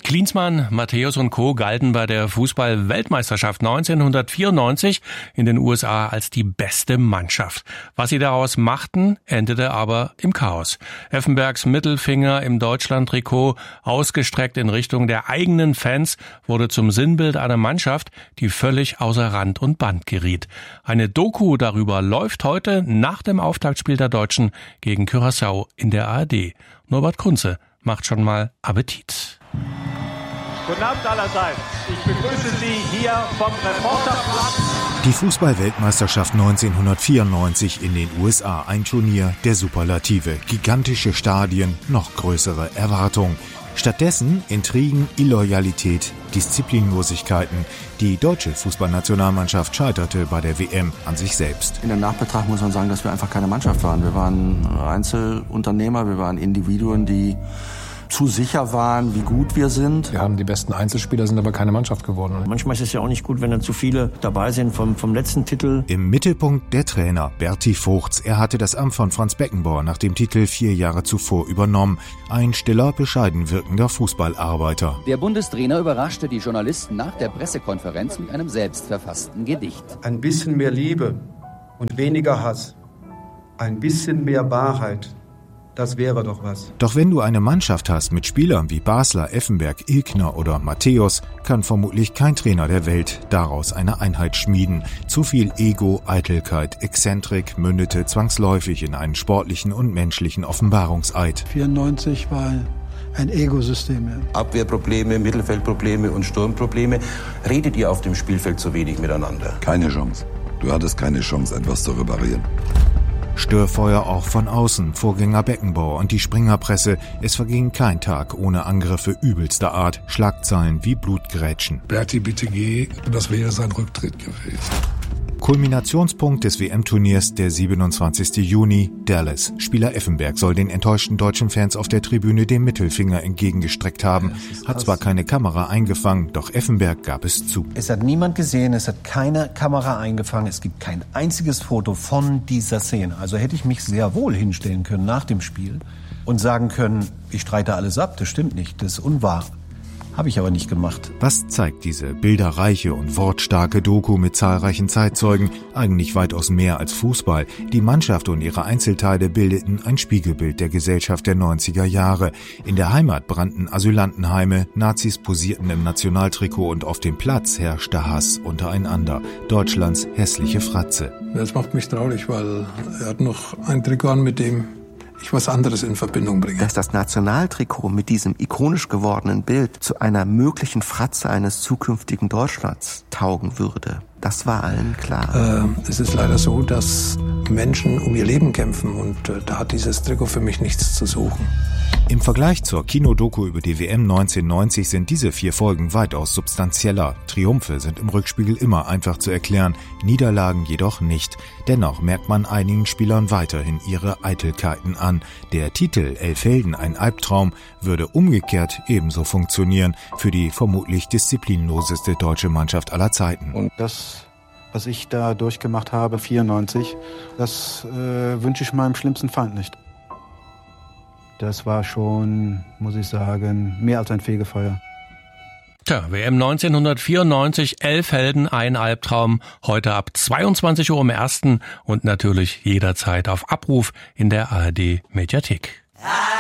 Klinsmann, Matthäus und Co. galten bei der Fußball-Weltmeisterschaft 1994 in den USA als die beste Mannschaft. Was sie daraus machten, endete aber im Chaos. Effenbergs Mittelfinger im Deutschland-Trikot, ausgestreckt in Richtung der eigenen Fans, wurde zum Sinnbild einer Mannschaft, die völlig außer Rand und Band geriet. Eine Doku darüber läuft heute nach dem Auftaktspiel der Deutschen gegen Curaçao in der ARD. Norbert Kunze macht schon mal Appetit. Guten Abend allerseits. Ich begrüße Sie hier vom Reporterplatz. Die Fußball-Weltmeisterschaft 1994 in den USA. Ein Turnier der Superlative. Gigantische Stadien, noch größere Erwartungen. Stattdessen Intrigen, Illoyalität, Disziplinlosigkeiten. Die deutsche Fußballnationalmannschaft scheiterte bei der WM an sich selbst. In der Nachbetrachtung muss man sagen, dass wir einfach keine Mannschaft waren. Wir waren Einzelunternehmer, wir waren Individuen, die zu sicher waren, wie gut wir sind. Wir haben die besten Einzelspieler, sind aber keine Mannschaft geworden. Manchmal ist es ja auch nicht gut, wenn dann zu viele dabei sind vom letzten Titel. Im Mittelpunkt der Trainer Berti Vogts. Er hatte das Amt von Franz Beckenbauer nach dem Titel 4 Jahre zuvor übernommen. Ein stiller, bescheiden wirkender Fußballarbeiter. Der Bundestrainer überraschte die Journalisten nach der Pressekonferenz mit einem selbstverfassten Gedicht. Ein bisschen mehr Liebe und weniger Hass. Ein bisschen mehr Wahrheit. Das wäre doch was. Doch wenn du eine Mannschaft hast mit Spielern wie Basler, Effenberg, Ilkner oder Matthäus, kann vermutlich kein Trainer der Welt daraus eine Einheit schmieden. Zu viel Ego, Eitelkeit, Exzentrik mündete zwangsläufig in einen sportlichen und menschlichen Offenbarungseid. 94 war ein Ego-System. Ja. Abwehrprobleme, Mittelfeldprobleme und Sturmprobleme. Redet ihr auf dem Spielfeld zu wenig miteinander? Keine Chance. Du hattest keine Chance, etwas zu reparieren. Störfeuer auch von außen, Vorgänger Beckenbauer und die Springerpresse. Es verging kein Tag ohne Angriffe übelster Art, Schlagzeilen wie Blutgrätschen. Berti, bitte geh, das wäre sein Rücktritt gewesen. Kulminationspunkt des WM-Turniers, der 27. Juni, Dallas. Spieler Effenberg soll den enttäuschten deutschen Fans auf der Tribüne den Mittelfinger entgegengestreckt haben. Hat zwar keine Kamera eingefangen, doch Effenberg gab es zu. Es hat niemand gesehen, es hat keine Kamera eingefangen, es gibt kein einziges Foto von dieser Szene. Also hätte ich mich sehr wohl hinstellen können nach dem Spiel und sagen können, ich streite alles ab, das stimmt nicht, das ist unwahr. Habe ich aber nicht gemacht. Was zeigt diese bilderreiche und wortstarke Doku mit zahlreichen Zeitzeugen? Eigentlich weitaus mehr als Fußball. Die Mannschaft und ihre Einzelteile bildeten ein Spiegelbild der Gesellschaft der 90er Jahre. In der Heimat brannten Asylantenheime, Nazis posierten im Nationaltrikot und auf dem Platz herrschte Hass untereinander. Deutschlands hässliche Fratze. Das macht mich traurig, weil er hat noch ein Trikot an, mit dem ich was anderes in Verbindung bringe. Dass das Nationaltrikot mit diesem ikonisch gewordenen Bild zu einer möglichen Fratze eines zukünftigen Deutschlands taugen würde, das war allen klar. Es ist leider so, dass Menschen um ihr Leben kämpfen und da hat dieses Trikot für mich nichts zu suchen. Im Vergleich zur Kinodoku über die WM 1990 sind diese 4 Folgen weitaus substanzieller. Triumphe sind im Rückspiegel immer einfach zu erklären, Niederlagen jedoch nicht. Dennoch merkt man einigen Spielern weiterhin ihre Eitelkeiten an. Der Titel »11 Helden, ein Albtraum« würde umgekehrt ebenso funktionieren für die vermutlich disziplinloseste deutsche Mannschaft aller Zeiten. Und das, was ich da durchgemacht habe, 94, das wünsche ich meinem schlimmsten Feind nicht. Das war schon, muss ich sagen, mehr als ein Fegefeuer. Tja, WM 1994, 11 Helden, ein Albtraum. Heute ab 22 Uhr im Ersten und natürlich jederzeit auf Abruf in der ARD Mediathek.